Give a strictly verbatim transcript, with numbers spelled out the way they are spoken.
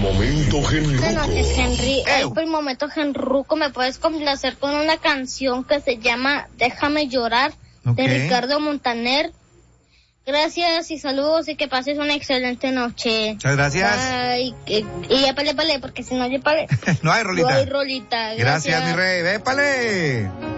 momento genruco. Buenas noches, Henry. Hey, por el momento genruco, ¿me puedes complacer con una canción que se llama Déjame llorar, okay, de Ricardo Montaner? Gracias y saludos y que pases una excelente noche. Muchas gracias. Ay, y, y ya pale, pale, porque si no, ya pale. No hay rolita. No hay rolita. Gracias, gracias mi rey. Vépale.